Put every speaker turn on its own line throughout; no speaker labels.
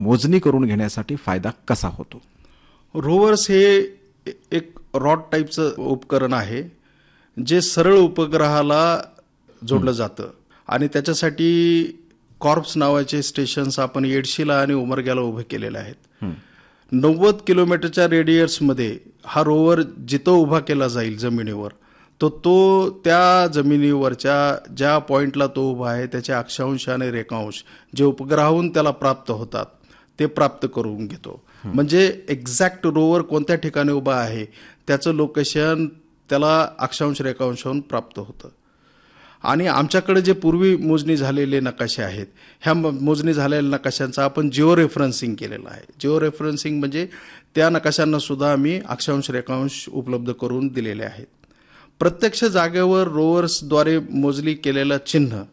मोजणी करून घेण्यासाठी फायदा कसा होतो?
रोवर्स हे एक रॉड टाईपचं उपकरण आहे जे सरळ उपग्रहाला जोडलं जातं आणि त्याच्यासाठी कॉर्प्स नावाचे स्टेशन्स आपण येडशीला आणि उमरग्याला उभे केलेले आहेत. 90 किलोमीटरच्या रेडियसमध्ये हा रोवर जिथं उभा केला जाईल जमिनीवर तो त्या जमिनीवरच्या ज्या पॉइंटला तो उभा आहे त्याचे अक्षांश आणि रेखांश जे उपग्रहाहून त्याला प्राप्त होतात ते प्राप्त करून घेतो. म्हणजे एक्झॅक्ट रोवर कोणत्या ठिकाणी उभा आहे त्याचं लोकेशन त्याला अक्षांश रेखांशावरून प्राप्त होतं. आणि आमच्याकडे जे पूर्वी मोजणी झालेले नकाशे आहेत ह्या मोजणी झालेल्या नकाशांचा आपण जिओ रेफरन्सिंग केलेलं आहे. जिओ रेफरन्सिंग म्हणजे त्या नकाशांना सुद्धा आम्ही अक्षांश रेखांश उपलब्ध करून दिलेले आहेत. प्रत्यक्ष जागेवर रोवर्सद्वारे मोजणी केलेलं चिन्ह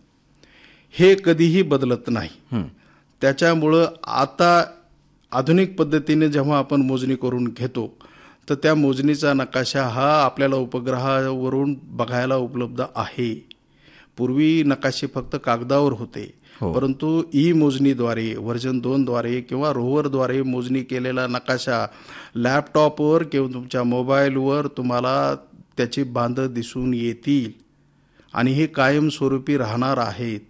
हे कधीही बदलत नाही. त्याच्यामुळं आता आधुनिक पद्धतीने जेव्हा आपण मोजणी करून घेतो तर त्या मोजणीचा नकाशा हा आपल्याला उपग्रहावरून बघायला उपलब्ध आहे. पूर्वी नकाशे फक्त कागदावर होते, परंतु ई मोजणीद्वारे व्हर्जन 2 द्वारे किंवा रोव्हरद्वारे मोजणी केलेला नकाशा लॅपटॉपवर किंवा तुमच्या मोबाईलवर तुम्हाला त्याची बांध दिसून येतील आणि हे कायमस्वरूपी राहणार आहेत.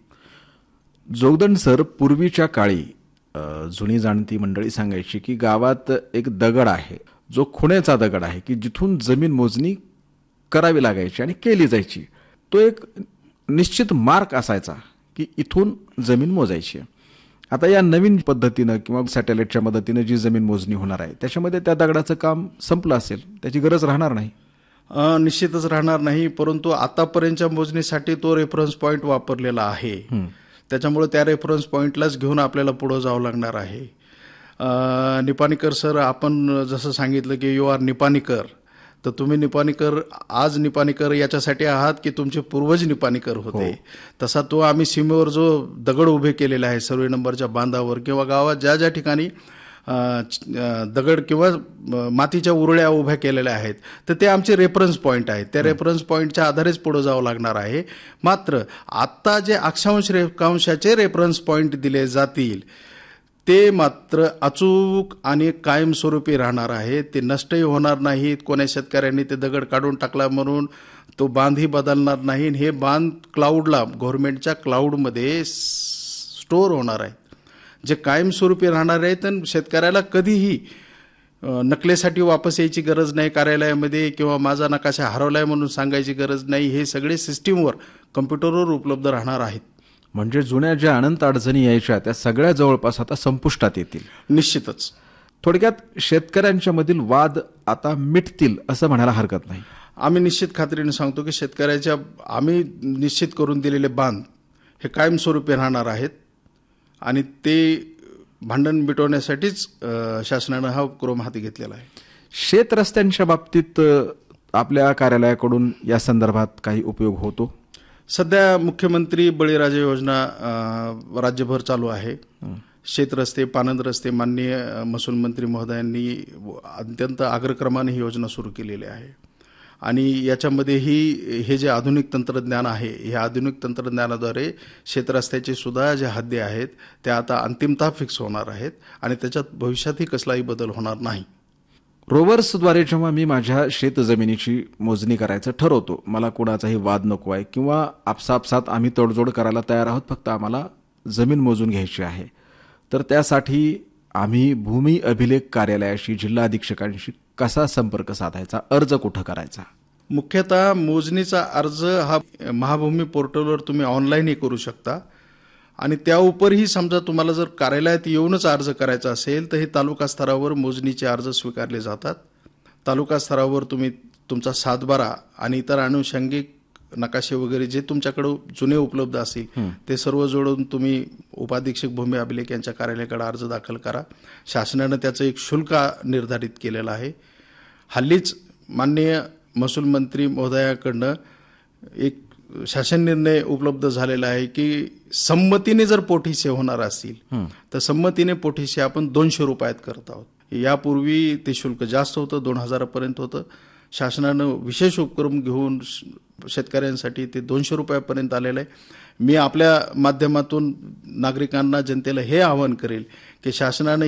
जोगदंड सर, पूर्वीच्या काळी जुनी जाणती मंडळी सांगायची की गावात एक दगड आहे जो खुण्याचा दगड आहे की जिथून जमीन मोजणी करावी लागायची आणि केली जायची. तो एक निश्चित मार्क असायचा की इथून जमीन मोजायची. आता या नवीन पद्धतीनं किंवा सॅटेलाइटच्या मदतीनं जी जमीन मोजणी होणार आहे त्याच्यामध्ये त्या दगडाचं काम संपलं असेल, त्याची गरज राहणार नाही.
निश्चितच राहणार नाही, परंतु आतापर्यंतच्या मोजणीसाठी तो रेफरन्स पॉईंट वापरलेला आहे. त्याच्यामुळे त्या रेफरन्स पॉईंटलाच घेऊन आपल्याला पुढं जावं लागणार आहे. निपाणीकर सर, आपण जसं सांगितलं की यू आर निपाणीकर, तर तुम्ही निपाणीकर आज निपाणीकर याच्यासाठी आहात की तुमचे पूर्वज निपाणीकर होते. तसा तो आम्ही सीमेवर जो दगड उभे केलेले आहे सर्वे नंबरच्या बांधावर किंवा गावात ज्या ज्या ठिकाणी दगड किंवा मातीच्या उरळ्या उभ्या केलेल्या आहेत तर ते आमचे रेफरन्स पॉईंट आहेत. त्या रेफरन्स पॉईंटच्या आधारेच पुढे जावं लागणार आहे. मात्र आत्ता जे अक्षांश रेखांशाचे रेफरन्स पॉईंट दिले जातील ते मात्र अचूक आणि कायमस्वरूपी राहणार आहेत. ते नष्टही होणार नाहीत. कोण्या शेतकऱ्यांनी ते दगड काढून टाकला म्हणून तो बांधही बदलणार नाही. हे बांध क्लाउडला, गव्हर्नमेंटच्या क्लाउडमध्ये स्टोअर होणार आहे जे कायमस्वरूपी राहणार आहेत. आणि शेतकऱ्याला कधीही नकलेसाठी वापस यायची गरज नाही कार्यालयामध्ये किंवा माझा नकाशा हरवलाय म्हणून सांगायची गरज नाही. हे सगळे सिस्टीमवर कम्प्युटरवर उपलब्ध राहणार आहेत.
म्हणजे जुन्या ज्या अनंत अडचणी यायच्या त्या सगळ्या जवळपास आता संपुष्टात येतील.
निश्चितच.
थोडक्यात शेतकऱ्यांच्या मधील वाद आता मिटतील असं म्हणायला हरकत नाही.
आम्ही निश्चित खात्रीने सांगतो की शेतकऱ्याच्या आम्ही निश्चित करून दिलेले बांध हे कायमस्वरूपी राहणार आहेत आणि ते भांडण मिटवण्यासाठीच शासनानं हा उपक्रम हाती घेतलेला आहे.
शेत रस्त्यांच्या बाबतीत आपल्या कार्यालयाकडून या संदर्भात काही उपयोग होतो?
सध्या मुख्यमंत्री बळीराजा योजना राज्यभर चालू आहे. शेतरस्ते, पानंद रस्ते माननीय महसूल मंत्री महोदयांनी अत्यंत अग्रक्रमाने ही योजना सुरू केलेली आहे. आणि याच्यामध्येही हे जे आधुनिक तंत्रज्ञान आहे ह्या आधुनिक तंत्रज्ञानाद्वारे शेतरस्त्याचे सुद्धा जे हद्दी आहेत त्या आता अंतिमतः फिक्स होणार आहेत आणि त्याच्यात भविष्यातही कसलाही बदल होणार नाही.
रोवर्सद्वारे जेव्हा मी माझ्या शेत जमिनीची मोजणी करायचं ठरवतो, मला कोणाचाही वाद नको आहे किंवा आपसापसात आम्ही तडजोड करायला तयार आहोत, फक्त आम्हाला जमीन मोजून घ्यायची आहे, तर त्यासाठी आम्ही भूमी अभिलेख कार्यालयाशी, जिल्हा अधीक्षकांशी कसा संपर्क साधायचा, अर्ज कुठं करायचा?
मुख्यतः मोजणीचा अर्ज हा महाभूमी पोर्टलवर तुम्ही ऑनलाईनही करू शकता आणि त्या उपरही समजा तुम्हाला जर कार्यालयात येऊनच अर्ज करायचा असेल तर हे तालुका स्तरावर मोजणीचे अर्ज स्वीकारले जातात. तालुका स्तरावर तुम्ही तुमचा 7/12 आणि इतर अनुषंगिक नकाशे वगैरे जे तुमच्याकडे जुने उपलब्ध असतील ते सर्व जोडून तुम्ही उपाधीक्षक भूमी अभिलेख यांच्या कार्यालयाकडे अर्ज दाखल करा. शासनानं त्याचं एक शुल्क निर्धारित केलेलं आहे. हल्लीच माननीय महसूल मंत्री महोदयाकडनं एक शासन निर्णय उपलब्ध झालेला आहे की संमतीने जर पोठीसे होणार असतील तर संमतीने पोठीसे आपण 200 रुपयात करत आहोत. यापूर्वी ते शुल्क जास्त होतं, 2000 पर्यंत होतं. शासनानं विशेष उपक्रम घेऊन शेतकऱ्यांसाठी ते 200 रुपयापर्यंत आलेलं आहे. मी आपल्या माध्यमातून नागरिकांना, जनतेला हे आवाहन करेल की शासनाने